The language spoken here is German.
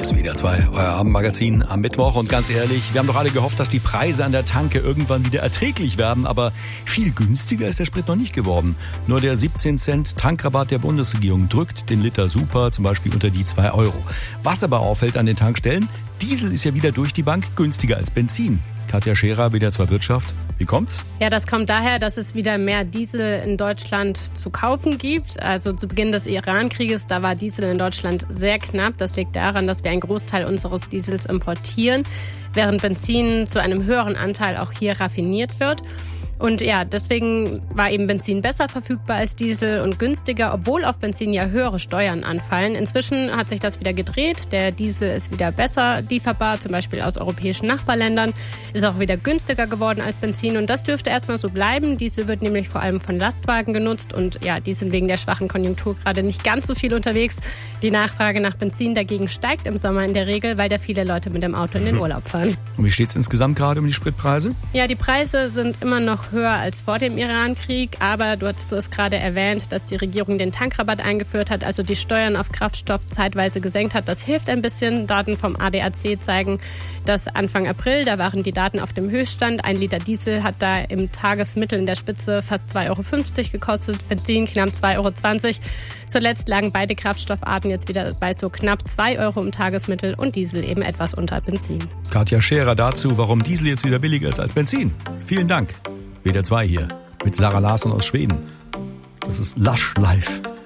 ist WDR 2, euer Abendmagazin am Mittwoch. Und ganz ehrlich, wir haben doch alle gehofft, dass die Preise an der Tanke irgendwann wieder erträglich werden. Aber viel günstiger ist der Sprit noch nicht geworden. Nur der 17 Cent Tankrabatt der Bundesregierung drückt den Liter Super zum Beispiel unter die 2 Euro. Was aber auffällt an den Tankstellen, Diesel ist ja wieder durch die Bank günstiger als Benzin. Katja Scherer, WDR 2 Wirtschaft. Wie kommt's? Ja, das kommt daher, dass es wieder mehr Diesel in Deutschland zu kaufen gibt. Also zu Beginn des Iran-Krieges, da war Diesel in Deutschland sehr knapp. Das liegt daran, dass wir einen Großteil unseres Diesels importieren, während Benzin zu einem höheren Anteil auch hier raffiniert wird. Und ja, deswegen war eben Benzin besser verfügbar als Diesel und günstiger, obwohl auf Benzin ja höhere Steuern anfallen. Inzwischen hat sich das wieder gedreht. Der Diesel ist wieder besser lieferbar, zum Beispiel aus europäischen Nachbarländern. Ist auch wieder günstiger geworden als Benzin und das dürfte erstmal so bleiben. Diesel wird nämlich vor allem von Lastwagen genutzt und ja, die sind wegen der schwachen Konjunktur gerade nicht ganz so viel unterwegs. Die Nachfrage nach Benzin dagegen steigt im Sommer in der Regel, weil da viele Leute mit dem Auto in den Urlaub fahren. Und wie steht's insgesamt gerade um die Spritpreise? Ja, die Preise sind immer noch höher als vor dem Iran-Krieg, aber du hast es gerade erwähnt, dass die Regierung den Tankrabatt eingeführt hat, also die Steuern auf Kraftstoff zeitweise gesenkt hat. Das hilft ein bisschen. Daten vom ADAC zeigen, dass Anfang April, da waren die Daten auf dem Höchststand. 1 Liter Diesel hat da im Tagesmittel in der Spitze fast 2,50 Euro gekostet, Benzin knapp 2,20 Euro. Zuletzt lagen beide Kraftstoffarten jetzt wieder bei so knapp 2 Euro im Tagesmittel und Diesel eben etwas unter Benzin. Katja Scherer dazu, warum Diesel jetzt wieder billiger ist als Benzin. Vielen Dank. WDR 2 hier mit Sarah Larsson aus Schweden. Das ist Lush Live.